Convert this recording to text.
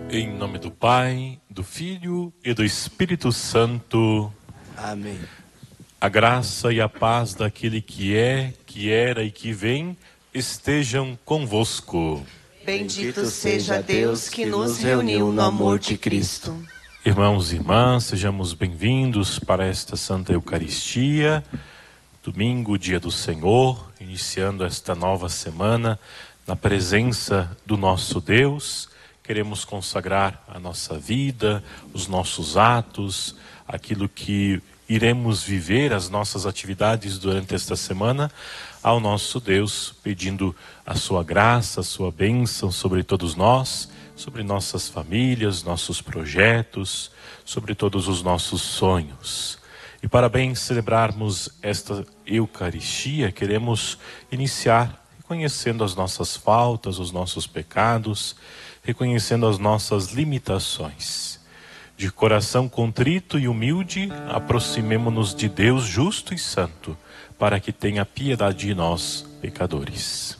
Em nome do Pai, do Filho e do Espírito Santo. Amém. A graça e a paz daquele que é, que era e que vem, estejam convosco. Bendito seja Deus que nos reuniu no amor de Cristo. Irmãos e irmãs, sejamos bem-vindos para esta Santa Eucaristia. Domingo, dia do Senhor, iniciando esta nova semana na presença do nosso Deus. Queremos consagrar a nossa vida, os nossos atos, aquilo que iremos viver, as nossas atividades durante esta semana, ao nosso Deus, pedindo a sua graça, a sua bênção sobre todos nós, sobre nossas famílias, nossos projetos, sobre todos os nossos sonhos. E para bem celebrarmos esta Eucaristia, queremos iniciar reconhecendo as nossas faltas, os nossos pecados, reconhecendo as nossas limitações. De coração contrito e humilde, aproximemo-nos de Deus justo e santo, para que tenha piedade de nós, pecadores.